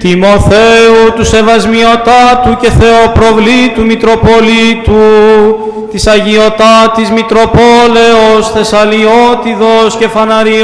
Τιμοθέου του Σεβασμιωτάτου και Θεοπροβλήτου Μητροπολίτου, της Αγιωτάτης Μητροπόλεως Θεσσαλιώτιδος και Φαναριώτης,